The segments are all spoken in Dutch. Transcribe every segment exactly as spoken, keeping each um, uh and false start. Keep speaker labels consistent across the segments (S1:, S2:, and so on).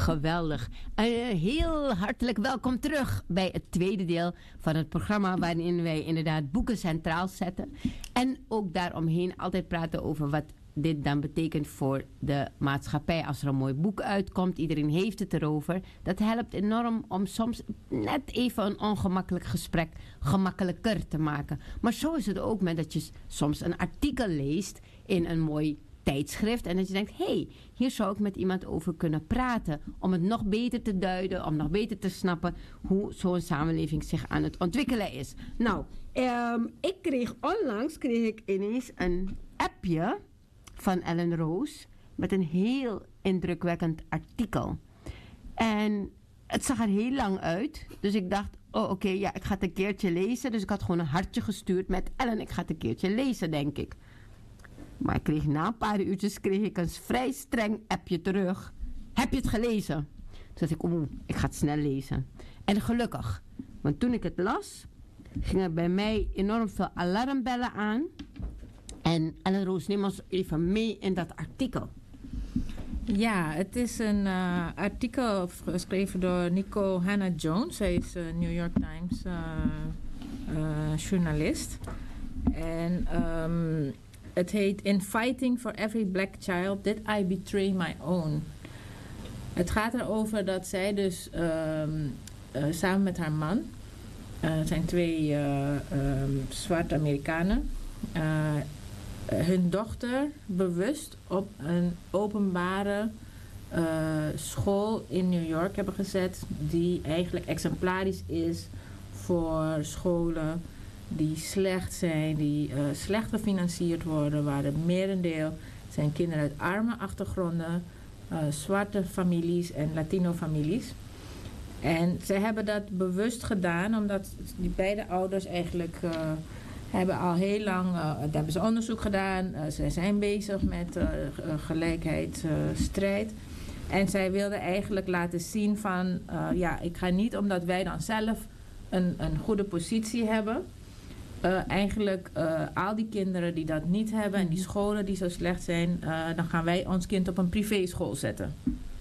S1: Geweldig. Uh, heel hartelijk welkom terug bij het tweede deel van het programma, waarin wij inderdaad boeken centraal zetten. En ook daaromheen altijd praten over wat dit dan betekent voor de maatschappij. Als er een mooi boek uitkomt, iedereen heeft het erover. Dat helpt enorm om soms net even een ongemakkelijk gesprek gemakkelijker te maken. Maar zo is het ook met dat je soms een artikel leest in een mooi tijdschrift en dat je denkt, hé, hey, hier zou ik met iemand over kunnen praten om het nog beter te duiden, om nog beter te snappen hoe zo'n samenleving zich aan het ontwikkelen is. Nou, um, ik kreeg onlangs kreeg ik ineens een appje van Ellen Roos met een heel indrukwekkend artikel. En het zag er heel lang uit, dus ik dacht, oh oké, okay, ja, ik ga het een keertje lezen. Dus ik had gewoon een hartje gestuurd met Ellen, ik ga het een keertje lezen, denk ik. Maar ik kreeg na een paar uurtjes kreeg ik een vrij streng appje terug. Heb je het gelezen? Toen dacht ik, oeh, ik ga het snel lezen. En gelukkig, want toen ik het las, gingen bij mij enorm veel alarmbellen aan. En Ellen Roos, neem ons even mee in dat artikel.
S2: Ja, het is een uh, artikel geschreven door Nikole Hannah-Jones. Zij is een New York Times uh, uh, journalist. En um, het heet In Fighting for Every Black Child Did I Betray My Own. Het gaat erover dat zij dus um, uh, samen met haar man, uh, het zijn twee uh, um, zwarte Amerikanen, uh, hun dochter bewust op een openbare uh, school in New York hebben gezet, die eigenlijk exemplarisch is voor scholen die slecht zijn, die uh, slecht gefinancierd worden, waar het merendeel zijn kinderen uit arme achtergronden, uh, zwarte families en Latino families. En ze hebben dat bewust gedaan, omdat die beide ouders eigenlijk uh, hebben al heel lang, uh, daar hebben ze onderzoek gedaan, uh, ze zijn bezig met uh, gelijkheidsstrijd. Uh, en zij wilden eigenlijk laten zien van, uh, ja, ik ga niet omdat wij dan zelf een, een goede positie hebben, Uh, eigenlijk uh, al die kinderen die dat niet hebben en die scholen die zo slecht zijn, uh, dan gaan wij ons kind op een privéschool zetten.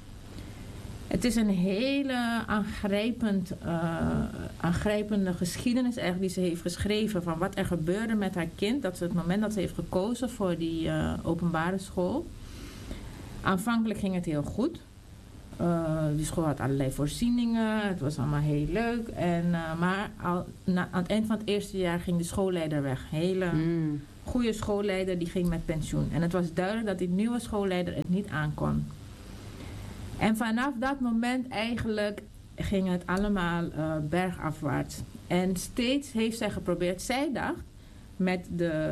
S2: Het is een hele aangrijpend, uh, aangrijpende geschiedenis eigenlijk die ze heeft geschreven van wat er gebeurde met haar kind. Dat ze het moment dat ze heeft gekozen voor die uh, openbare school. Aanvankelijk ging het heel goed. Uh, die school had allerlei voorzieningen. Het was allemaal heel leuk. En, uh, maar al, na, aan het eind van het eerste jaar ging de schoolleider weg. Hele mm. goede schoolleider die ging met pensioen. En het was duidelijk dat die nieuwe schoolleider het niet aankon. En vanaf dat moment eigenlijk ging het allemaal uh, bergafwaarts. En steeds heeft zij geprobeerd. Zij dacht met de